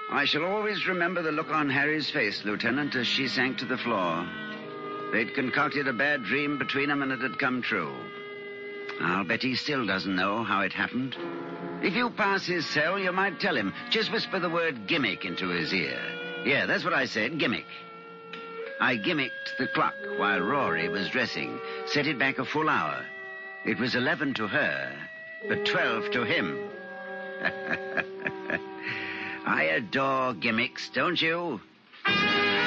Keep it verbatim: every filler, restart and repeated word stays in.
I shall always remember the look on Harry's face, Lieutenant, as she sank to the floor. They'd concocted a bad dream between them and it had come true. I'll bet he still doesn't know how it happened. If you pass his cell, you might tell him. Just whisper the word gimmick into his ear. Yeah, that's what I said, gimmick. I gimmicked the clock while Rory was dressing, set it back a full hour. It was eleven to her, but twelve to him. I adore gimmicks, don't you?